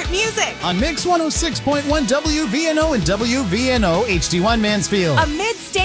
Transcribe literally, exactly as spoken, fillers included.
favorite music. On Mix one oh six point one W V N O and W V N O H D one Mansfield. A mid-state